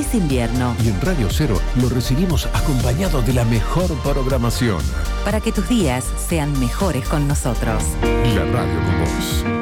es invierno. Y en Radio Cero lo recibimos acompañado de la mejor programación. Para que tus días sean mejores con nosotros. La radio con vos.